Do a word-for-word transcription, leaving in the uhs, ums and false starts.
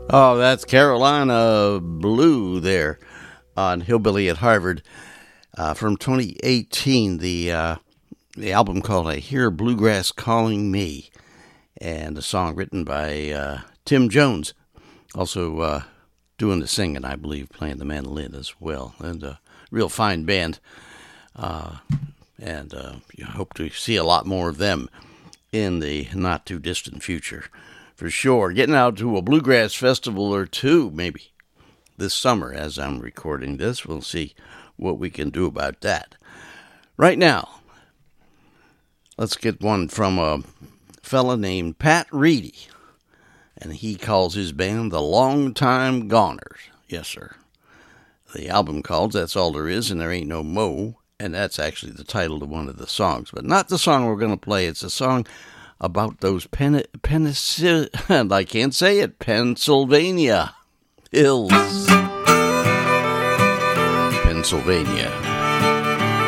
Oh, that's Carolina Blue there on Hillbilly at Harvard uh, from twenty eighteen. The uh, the album called "I Hear Bluegrass Calling Me," and a song written by uh, Tim Jones, also uh, doing the singing, I believe, playing the mandolin as well, and a real fine band. Uh, and uh, you hope to see a lot more of them in the not too distant future. For sure, getting out to a bluegrass festival or two, maybe, this summer as I'm recording this. We'll see what we can do about that. Right now, let's get one from a fella named Pat Reedy, and he calls his band the Long Time Goners. Yes, sir. The album called That's All There Is and There Ain't No Mo, and that's actually the title of one of the songs, but not the song we're going to play. It's a song about those pen, Pennis, I can't say it, Pennsylvania hills. Pennsylvania.